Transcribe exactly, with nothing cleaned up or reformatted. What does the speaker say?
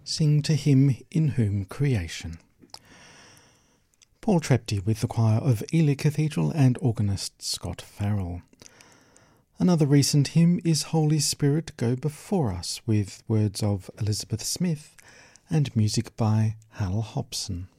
Sing to him in whom creation. Paul Trepty with the choir of Ely Cathedral and organist Scott Farrell. Another recent hymn is Holy Spirit Go Before Us, with words of Elizabeth Smith and music by Hal Hobson.